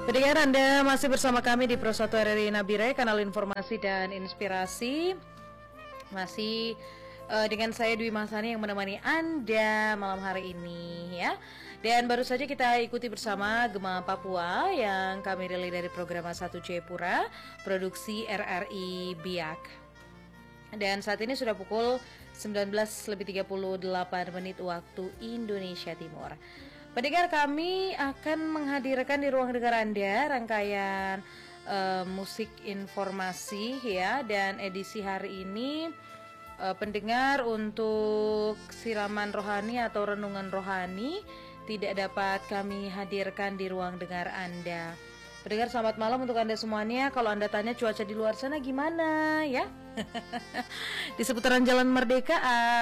Pendengar, Anda masih bersama kami di Pro 1 RRI Nabire, kanal informasi dan inspirasi. Masih dengan saya Dwi Masani yang menemani Anda malam hari ini ya. Dan baru saja kita ikuti bersama Gema Papua yang kami relay dari program 1 Jayapura, produksi RRI Biak. Dan saat ini sudah pukul 19.38 waktu Indonesia Timur. Pendengar, kami akan menghadirkan di ruang dengar Anda rangkaian musik informasi ya, dan edisi hari ini pendengar untuk siraman rohani atau renungan rohani tidak dapat kami hadirkan di ruang dengar Anda. Pendengar, selamat malam untuk Anda semuanya. Kalau Anda tanya cuaca di luar sana gimana ya? Di seputaran Jalan Merdeka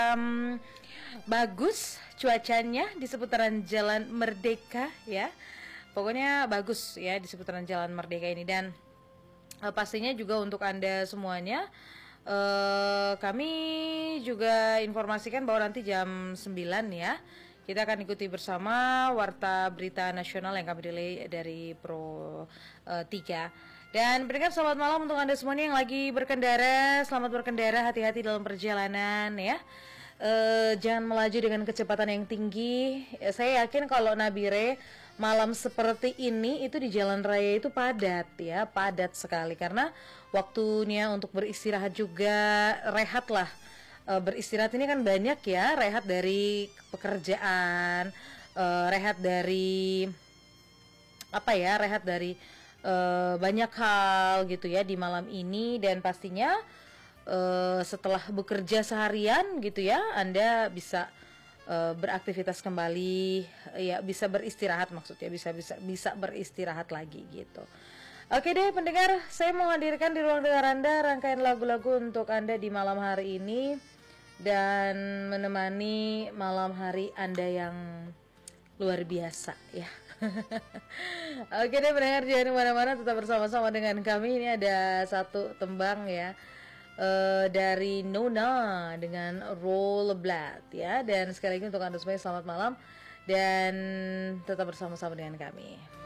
bagus cuacanya di seputaran Jalan Merdeka ya. Pokoknya bagus ya di seputaran Jalan Merdeka ini. Dan pastinya juga untuk Anda semuanya kami juga informasikan bahwa nanti jam 9 ya kita akan ikuti bersama Warta Berita Nasional yang kami relay dari Pro 3. Dan berikan selamat malam untuk Anda semuanya yang lagi berkendara. Selamat berkendara, hati-hati dalam perjalanan ya. Jangan melaju dengan kecepatan yang tinggi. Saya yakin kalau Nabire malam seperti ini itu di jalan raya itu padat ya, padat sekali karena waktunya untuk beristirahat juga, rehat lah. Beristirahat ini kan banyak ya, rehat dari pekerjaan, rehat dari apa ya, rehat dari banyak hal gitu ya di malam ini. Dan pastinya setelah bekerja seharian gitu ya, Anda bisa beraktivitas kembali ya, bisa beristirahat, maksudnya bisa beristirahat lagi gitu. Oke deh pendengar, saya mau hadirkan di ruang dengar Anda rangkaian lagu-lagu untuk Anda di malam hari ini dan menemani malam hari Anda yang luar biasa ya. Oke deh pendengar, jangan kemana-mana, tetap bersama-sama dengan kami. Ini ada satu tembang ya dari Nona dengan Rollerblade ya. Dan sekali lagi untuk Anda semua selamat malam dan tetap bersama-sama dengan kami.